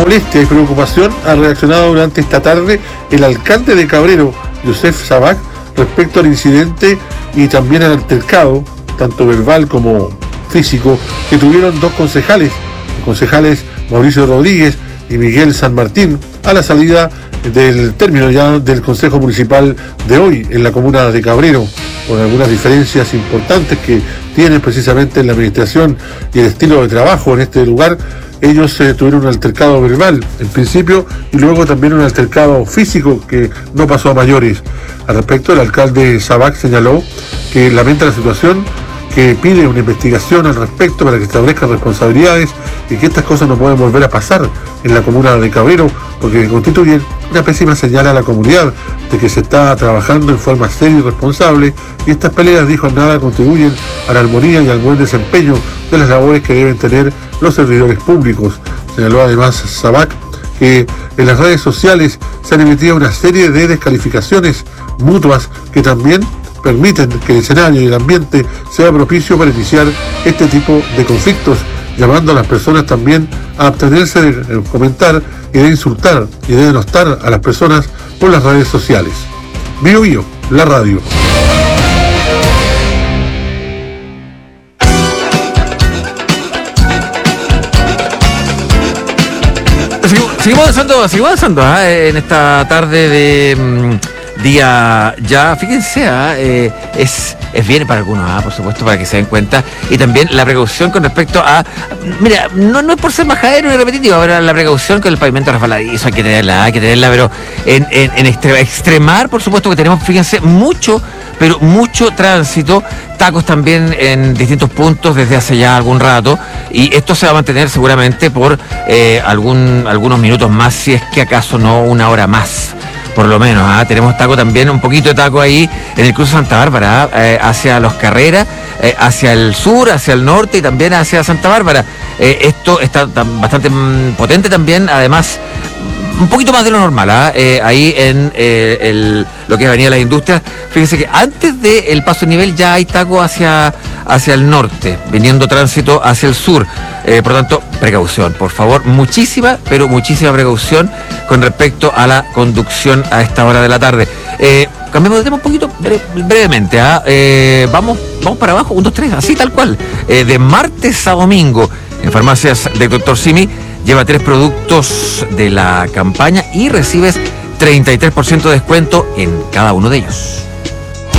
molestia y preocupación ha reaccionado durante esta tarde el alcalde de Cabrero, Youssef Sabac, respecto al incidente y también al altercado, tanto verbal como físico, que tuvieron dos concejales, los concejales Mauricio Rodríguez y Miguel San Martín, a la salida del término ya del Consejo Municipal de hoy en la comuna de Cabrero, con algunas diferencias importantes que tienen precisamente en la administración y el estilo de trabajo en este lugar. Ellos tuvieron un altercado verbal en principio y luego también un altercado físico que no pasó a mayores. Al respecto, el alcalde Sabac señaló que lamenta la situación, que pide una investigación al respecto para que establezcan responsabilidades y que estas cosas no pueden volver a pasar en la comuna de Cabrero, porque constituyen una pésima señal a la comunidad de que se está trabajando en forma seria y responsable, y estas peleas, dijo, en nada contribuyen a la armonía y al buen desempeño de las labores que deben tener los servidores públicos. Señaló además Sabac que en las redes sociales se han emitido una serie de descalificaciones mutuas que también permiten que el escenario y el ambiente sea propicio para iniciar este tipo de conflictos, llamando a las personas también a abstenerse de comentar y de insultar y de denostar a las personas por las redes sociales. Bio Bio, la radio. Seguimos avanzando en esta tarde de día ya, fíjense, es bien para algunos, por supuesto, para que se den cuenta, y también la precaución con respecto a, mira, no es por ser majadero ni repetitivo, ahora la precaución con el pavimento resbaladizo hay que tenerla, pero en extremar, por supuesto que tenemos, fíjense, mucho tránsito, tacos también en distintos puntos desde hace ya algún rato, y esto se va a mantener seguramente por algunos minutos más, si es que acaso no una hora más. Por lo menos, tenemos taco también, un poquito de taco ahí en el cruce Santa Bárbara, hacia Los Carreras, hacia el sur, hacia el norte y también hacia Santa Bárbara. Esto está bastante potente también, además, un poquito más de lo normal, ahí en lo que es Avenida Las Industrias. Fíjense que antes del paso de nivel ya hay taco hacia el norte, viniendo tránsito hacia el sur. Por tanto, precaución, por favor, muchísima precaución con respecto a la conducción a esta hora de la tarde. Cambiamos de tema un poquito brevemente. Vamos para abajo, 1, 2, 3, así tal cual. De martes a domingo, en farmacias del Dr. Simi, lleva 3 productos de la campaña y recibes 33% de descuento en cada uno de ellos.